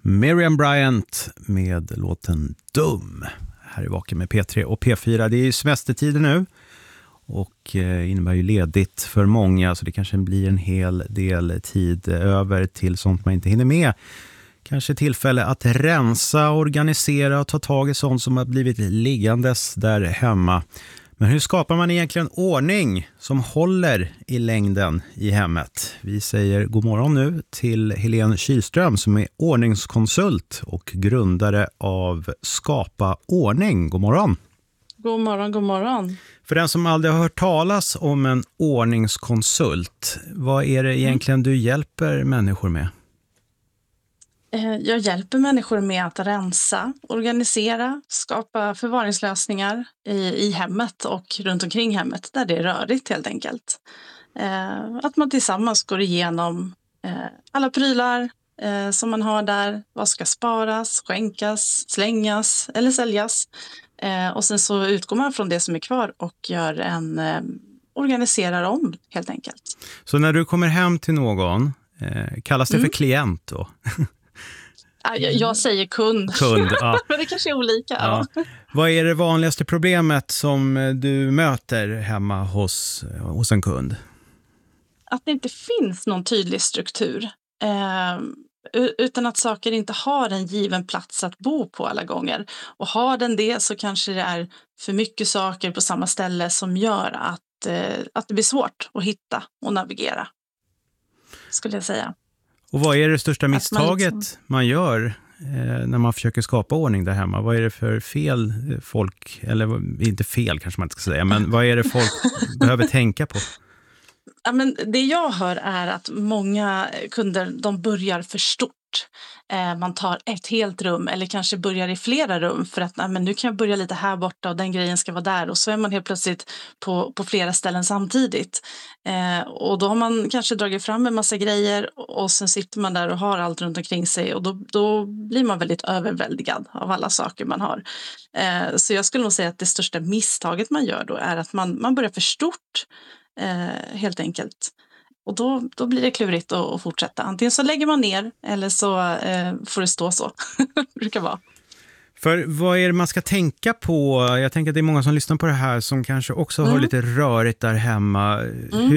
Miriam Bryant med låten Dum. Här är Vaken med P3 och P4. Det är ju semestertider nu och innebär ju ledigt för många, så det kanske blir en hel del tid över till sånt man inte hinner med. Kanske tillfälle att rensa, organisera och ta tag i sånt som har blivit liggandes där hemma. Men hur skapar man egentligen ordning som håller i längden i hemmet? Vi säger god morgon nu till Helene Kylström som är ordningskonsult och grundare av Skapa Ordning. God morgon! God morgon, god morgon. För den som aldrig har hört talas om en ordningskonsult, vad är det egentligen du hjälper människor med? Jag hjälper människor med att rensa, organisera, skapa förvaringslösningar i hemmet och runt omkring hemmet där det är rörigt helt enkelt. Att man tillsammans går igenom alla prylar som man har där, vad ska sparas, skänkas, slängas eller säljas. Och sen så utgår man från det som är kvar och organiserar om helt enkelt. Så när du kommer hem till någon, kallas det för klient då? Jag säger kund. Kund, ja. Men det kanske är olika. Ja. Vad är det vanligaste problemet som du möter hemma hos en kund? Att det inte finns någon tydlig struktur. Utan att saker inte har en given plats att bo på alla gånger. Och har den det så kanske det är för mycket saker på samma ställe som gör att det blir svårt att hitta och navigera. Skulle jag säga. Och vad är det största misstaget man gör när man försöker skapa ordning där hemma? Vad är det för fel folk, eller inte fel kanske man inte ska säga, men vad är det folk behöver tänka på? Ja, men det jag hör är att många kunder de börjar för stort. Man tar ett helt rum eller kanske börjar i flera rum för att men nu kan jag börja lite här borta och den grejen ska vara där. Och så är man helt plötsligt på flera ställen samtidigt. Och då har man kanske dragit fram en massa grejer och sen sitter man där och har allt runt omkring sig. Och då blir man väldigt överväldigad av alla saker man har. Så jag skulle nog säga att det största misstaget man gör då är att man börjar för stort. Helt enkelt. Och då blir det klurigt att fortsätta. Antingen så lägger man ner eller så får det stå så. Det brukar vara. För vad är det man ska tänka på? Jag tänker att det är många som lyssnar på det här som kanske också har lite rörigt där hemma.